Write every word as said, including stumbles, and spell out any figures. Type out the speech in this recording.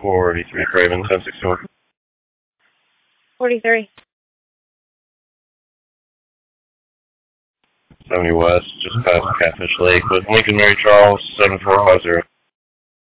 forty-three Craven, ten sixty-one. forty-three. seventy West, just past Catfish Lake with Lincoln Mary Charles, seven four five zero.